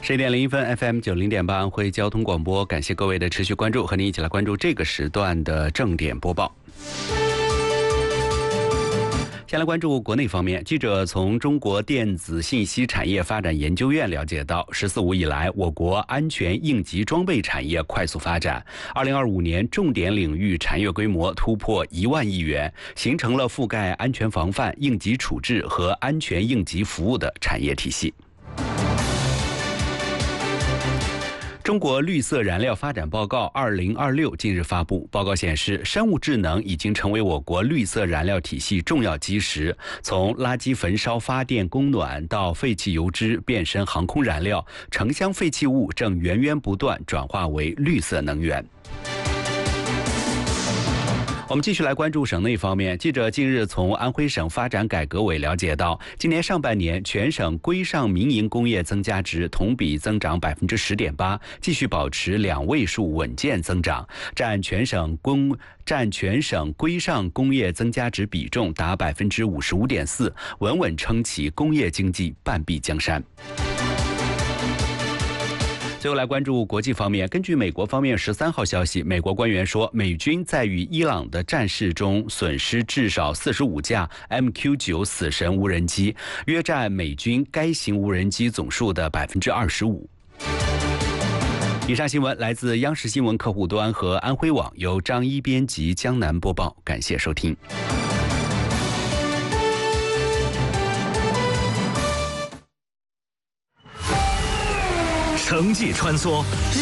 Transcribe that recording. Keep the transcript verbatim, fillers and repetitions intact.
十一点零一分 ，F M 九零点八安徽交通广播，感谢各位的持续关注，和您一起来关注这个时段的正点播报。先来关注国内方面，记者从中国电子信息产业发展研究院了解到，十四五以来，我国安全应急装备产业快速发展，二零二五年重点领域产业规模突破一万亿元，形成了覆盖安全防范、应急处置和安全应急服务的产业体系。中国绿色燃料发展报告二零二六近日发布，报告显示，生物智能已经成为我国绿色燃料体系重要基石。从垃圾焚烧发电供暖到废弃油脂变身航空燃料，城乡废弃物正源源不断转化为绿色能源。我们继续来关注省内方面，记者近日从安徽省发展改革委了解到，今年上半年全省规上民营工业增加值同比增长百分之十点八，继续保持两位数稳健增长，占全省工占全省规上工业增加值比重达百分之五十五点四，稳稳撑起工业经济半壁江山。最后来关注国际方面，根据美国方面十三号消息，美国官员说，美军在与伊朗的战事中损失至少四十五架 M Q 九 死神无人机，约占美军该型无人机总数的百分之二十五。以上新闻来自央视新闻客户端和安徽网，由张一编辑，江南播报，感谢收听。 城际穿梭，